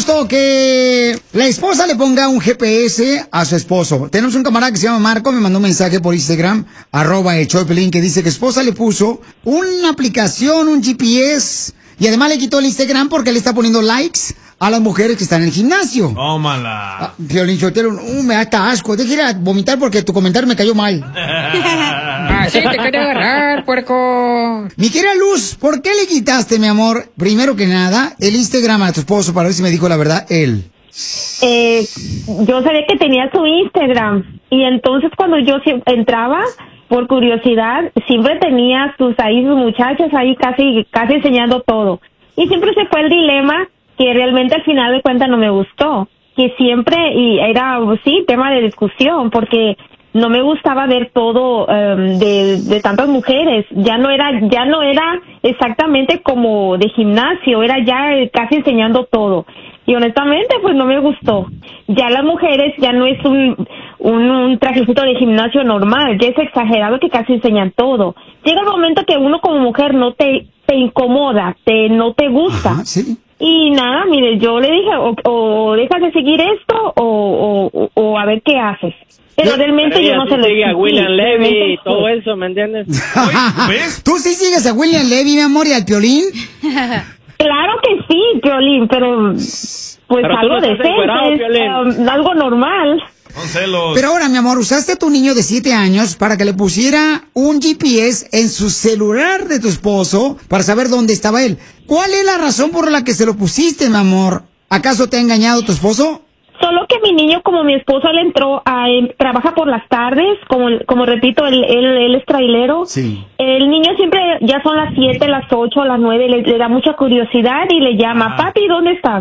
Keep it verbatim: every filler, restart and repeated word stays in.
gusto que la esposa le ponga un G P S a su esposo. Tenemos un camarada que se llama Marco, me mandó un mensaje por Instagram, arroba el show de Piolín, que dice que esposa le puso una aplicación, un G P S, y además le quitó el Instagram porque le está poniendo likes a las mujeres que están en el gimnasio. Tómala. Ah, Piolín Sotelo, uh, me da hasta asco. Deja ir a vomitar porque tu comentario me cayó mal. Así te quería agarrar, puerco. Mi querida Luz, ¿por qué le quitaste, mi amor, primero que nada, el Instagram a tu esposo para ver si me dijo la verdad él? Eh, yo sabía que tenía su Instagram y entonces cuando yo entraba, por curiosidad, siempre tenía sus ahí sus muchachas ahí casi casi enseñando todo. Y siempre se fue el dilema que realmente al final de cuentas no me gustó, que siempre, y era, sí, tema de discusión, porque no me gustaba ver todo um, de, de tantas mujeres, ya no era, ya no era exactamente como de gimnasio, era ya casi enseñando todo, y honestamente pues no me gustó. Ya las mujeres ya no es un, un, un trajecito de gimnasio normal, ya es exagerado que casi enseñan todo. Llega el momento que uno como mujer no te, te incomoda, te, no te gusta. Ajá, sí. Y nada, mire, yo le dije, o, o dejas de seguir esto, o, o, o a ver qué haces. Pero realmente Pero yo no se lo sigue a exigí, William Levy y realmente todo sí. eso, ¿me entiendes? ¿Ves? ¿Tú sí sigues a William Levy, mi amor, y al Piolín? Claro que sí, Piolín, pero pues Pero tú algo no estás encuerado, decente, Piolín. um, algo normal. Son celos. Pero ahora, mi amor, usaste a tu niño de siete años para que le pusiera un G P S en su celular de tu esposo para saber dónde estaba él. ¿Cuál es la razón por la que se lo pusiste, mi amor? ¿Acaso te ha engañado tu esposo? Solo que mi niño, como mi esposo, él entró a, él trabaja por las tardes, como como repito, él, él, él es trailero. Sí. El niño siempre, ya son las siete, las ocho, las nueve, le, le da mucha curiosidad y le llama, Ah. papi, ¿dónde estás?